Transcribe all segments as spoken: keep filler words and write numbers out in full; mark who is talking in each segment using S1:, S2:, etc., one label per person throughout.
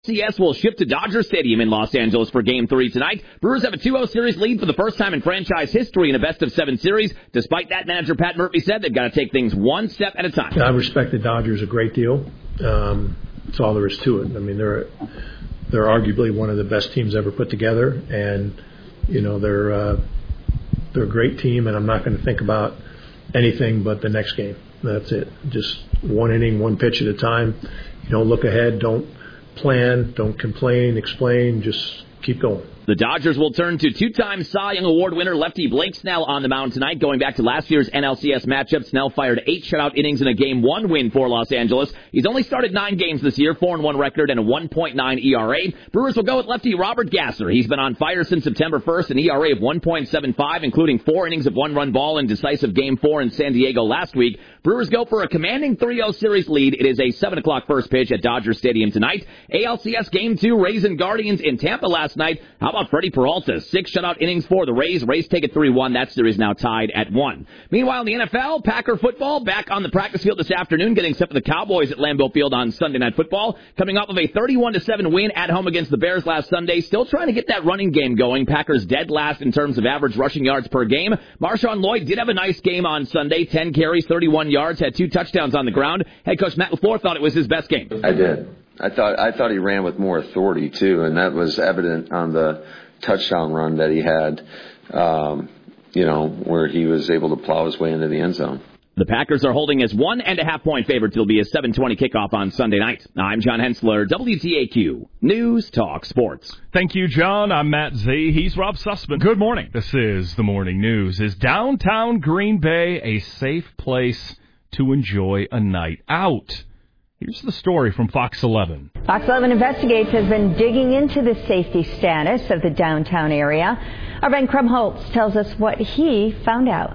S1: C S will ship to Dodger Stadium in Los Angeles for Game three tonight. Brewers have a two oh series lead for the first time in franchise history in a best-of-seven series. Despite that, manager Pat Murphy said they've got to take things one step at a time.
S2: I respect the Dodgers a great deal. Um, that's all there is to it. I mean, they're they're arguably one of the best teams ever put together, and you know they're uh, they're a great team. And I'm not going to think about anything but the next game. That's it. Just one inning, one pitch at a time. You don't look ahead. Don't plan, don't complain, explain, just keep going.
S1: The Dodgers will turn to two-time Cy Young Award winner lefty Blake Snell on the mound tonight. Going back to last year's N L C S matchup, Snell fired eight shutout innings in a Game one win for Los Angeles. He's only started nine games this year, four and one record and a one point nine E R A. Brewers will go with lefty Robert Gasser. He's been on fire since September first, an E R A of one point seven five, including four innings of one-run ball in decisive Game four in San Diego last week. Brewers go for a commanding three oh series lead. It is a seven o'clock first pitch at Dodger Stadium tonight. A L C S Game two, Rays and Guardians in Tampa last night. How about Freddie Peralta? Six shutout innings for the Rays. Rays take it three one. That series now tied at one. Meanwhile, in the N F L, Packer football back on the practice field this afternoon, getting set for the Cowboys at Lambeau Field on Sunday Night Football. Coming off of a thirty-one to seven win at home against the Bears last Sunday. Still trying to get that running game going. Packers dead last in terms of average rushing yards per game. Marshawn Lloyd did have a nice game on Sunday. ten carries, thirty-one yards, had two touchdowns on the ground. Head coach Matt LaFleur thought it was his best game.
S3: I did. I thought I thought he ran with more authority, too, and that was evident on the touchdown run that he had, um, you know, where he was able to plow his way into the end zone.
S1: The Packers are holding as one and a half point favorites. It'll be a seven twenty kickoff on Sunday night. I'm John Hensler, W T A Q News Talk Sports.
S4: Thank you, John. I'm Matt Z. He's Rob Sussman. Good morning. This is the Morning News. Is downtown Green Bay a safe place to enjoy a night out? Here's the story from Fox eleven.
S5: Fox eleven Investigates has been digging into the safety status of the downtown area. Our Ben Krumholtz tells us what he found out.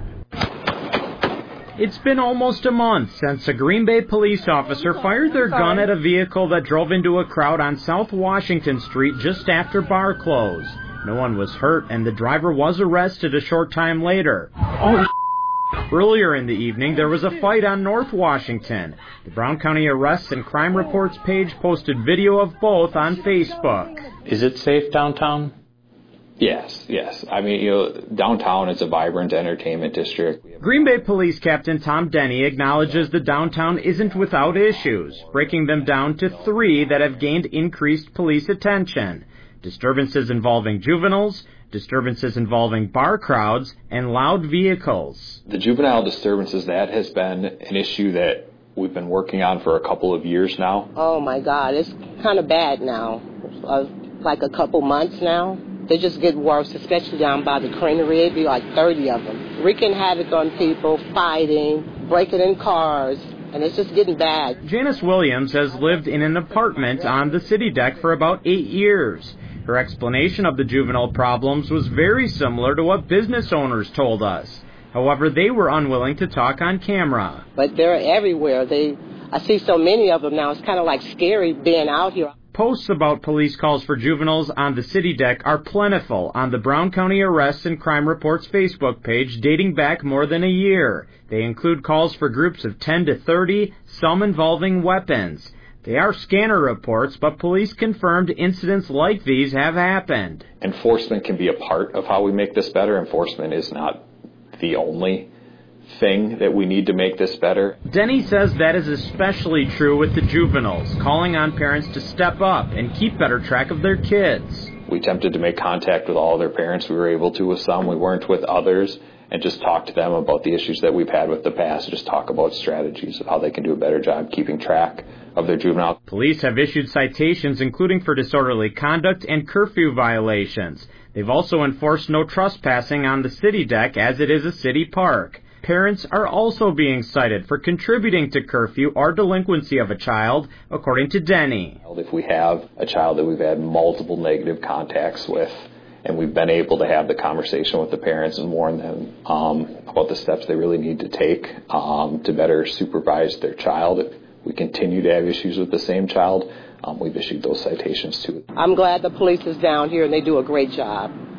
S6: It's been almost a month since a Green Bay police officer fired their gun at a vehicle that drove into a crowd on South Washington Street just after bar close. No one was hurt, and the driver was arrested a short time later. Oh, Earlier in the evening, there was a fight on North Washington. The Brown County Arrests and Crime Reports page posted video of both on Facebook.
S7: Is it safe downtown?
S8: Yes, yes. I mean, you know, downtown is a vibrant entertainment district.
S6: Green Bay Police Captain Tom Denny acknowledges the downtown isn't without issues, breaking them down to three that have gained increased police attention. Disturbances involving juveniles, disturbances involving bar crowds, and loud vehicles.
S8: The juvenile disturbances, that has been an issue that we've been working on for a couple of years now.
S9: Oh my God, it's kind of bad now. Uh, like a couple months now. They just get worse, especially down by the creamery. It'd be like thirty of them. Wreaking havoc on people, fighting, breaking in cars, and it's just getting bad.
S6: Janice Williams has lived in an apartment on the city deck for about eight years. Her explanation of the juvenile problems was very similar to what business owners told us. However, they were unwilling to talk on camera.
S9: But they're everywhere. They, I see so many of them now. It's kind of like scary being out here.
S6: Posts about police calls for juveniles on the city deck are plentiful on the Brown County Arrests and Crime Reports Facebook page dating back more than a year. They include calls for groups of ten to thirty, some involving weapons. They are scanner reports, but police confirmed incidents like these have happened.
S8: Enforcement can be a part of how we make this better. Enforcement is not the only thing that we need to make this better.
S6: Denny says that is especially true with the juveniles, calling on parents to step up and keep better track of their kids.
S8: We attempted to make contact with all their parents. We were able to with some. We weren't with others. And just talk to them about the issues that we've had with the past. Just talk about strategies of how they can do a better job keeping track of their juvenile.
S6: Police have issued citations, including for disorderly conduct and curfew violations. They've also enforced no trespassing on the city deck, as it is a city park. Parents are also being cited for contributing to curfew or delinquency of a child, according to Denny.
S8: If we have a child that we've had multiple negative contacts with, and we've been able to have the conversation with the parents and warn them um, about the steps they really need to take um, to better supervise their child. If we continue to have issues with the same child, um, we've issued those citations too.
S9: I'm glad the police is down here and they do a great job.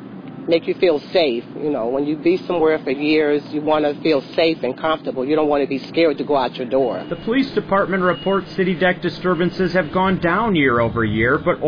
S9: make you feel safe. You know, when you be somewhere for years, you want to feel safe and comfortable. You don't want to be scared to go out your door.
S6: The police department reports city deck disturbances have gone down year over year, but